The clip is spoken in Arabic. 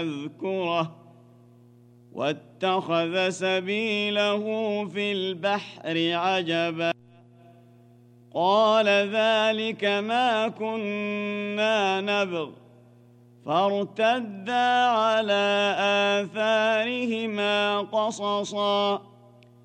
ليذكره واتخذ سبيله في البحر عجبا قال ذلك ما كنا نبغ فارتدا على آثارهما قصصا